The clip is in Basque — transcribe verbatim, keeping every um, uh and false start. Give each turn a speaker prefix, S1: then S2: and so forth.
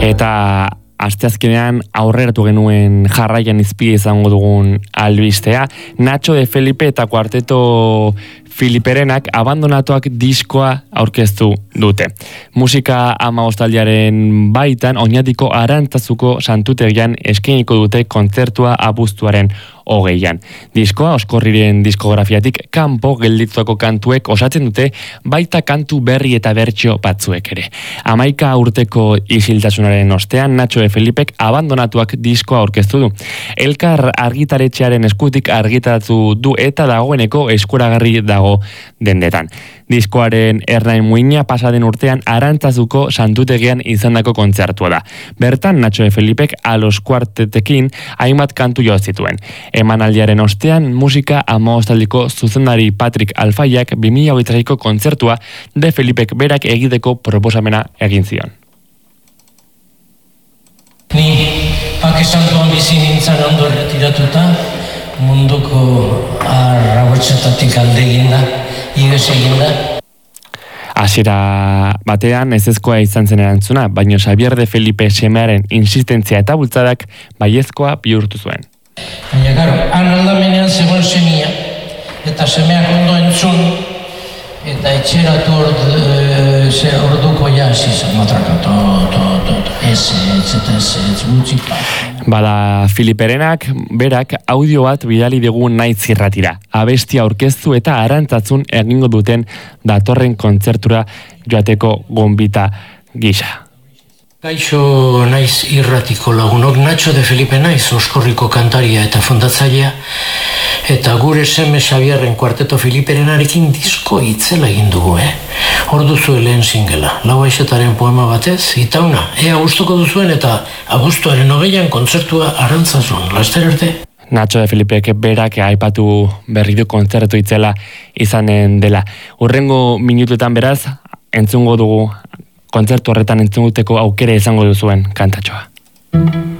S1: Eta asteazkenean aurreratu genuen jarraian izpide izango dugun albistea. Nacho de Felipe eta Kuarteto Filiperenak abandonatuak diskoa aurkeztu dute. Musika hamabostaldiaren baitan oinatiko Arantzazuko santutegian eskainiko dute kontzertua abuztuaren hogeian. Diskoa Oskorriren diskografiatik kanpo gelditutako kantuek osatzen dute, baita kantu berri eta bertsio batzuek ere. Hamaika urteko isiltasunaren ostean Nacho de Felipek abandonatuak diskoa aurkeztu du. Elkar argitaretxearen eskutik argitaratu du eta dagoeneko eskuragarri dago dendetan. Diskoaren ernain muina pasaden urtean Arantzazuko santutegian izandako kontzertua da. Bertan Nacho de Felipek Alos Kuartetekin hainbat kantu jo zituen. Emanaldiaren ostean musika hamabostaldiko zuzendari Patrick Alfaiak bi mila hogeita seiko kontzertua de Felipek berak egiteko proposamena egin zion.
S2: Ni Pakistantuan bizi nintzen ondo erretiratuta, munduko arrabotsetatik alde eginda, iges eginda.
S1: Hasiera batean ezezkoa izan zen erantzuna, baina Xavier de Felipe semearen insistentzia eta bultzadak baiezkoa bihurtu zuen.
S2: Baina, garo, han aldamenean zegoen semia, eta semeak ondo entzun, eta etxeratu orduko jaz izan, matraka, to, to, to, to, ez, ez, ez, ez, gutxik bat.
S1: Bada Filiperenak berak audio bat bidali dugu nahi zirratira. Abestia aurkeztu eta Arantzatzun egingo duten datorren kontzertura joateko gonbita gisa.
S2: Kaixo naiz irratiko lagunok, Nacho de Felipe naiz, Oskorriko kantaria eta fundatzailea, eta gure seme Xabierren Kuarteto Filiperenarekin disko itzela egin dugu, eh? Hor duzu lehen singela, Lau Aixetaren poema batez, itauna, ea gustuko duzuen eta abuztuaren hogeian kontzertua Arantzazun, laster arte.
S1: Nacho de Felipek berak aipatu berri du kontzertu itzela izanen dela. Hurrengo minutuetan beraz, entzungo dugu kontzertu horretan entzunguteko aukera izango duzuen kantatxoa.